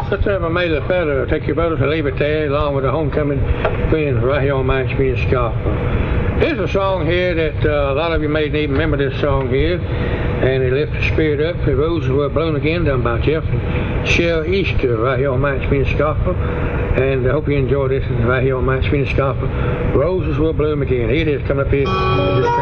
Let's have a May the Feather, take your brother to leave it there, along with the homecoming queen right here on Main Street in Scottsboro. Here's a song here that a lot of you may even remember this song here, and it lifts the spirit up. The Roses Will Bloom Again, done by Jeff and Shell Easter right here on Main Street in Scottsboro. And I hope you enjoy this right here on Main Street in Scottsboro. Roses Will Bloom Again. Here it is coming up here.